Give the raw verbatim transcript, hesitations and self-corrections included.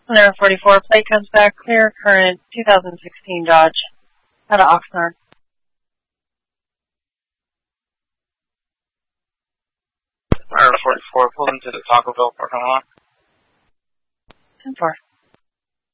Center forty-four, plate comes back clear, current two thousand sixteen Dodge, out of Oxnard. Center forty-four, pulled into the Taco Bell parking lot.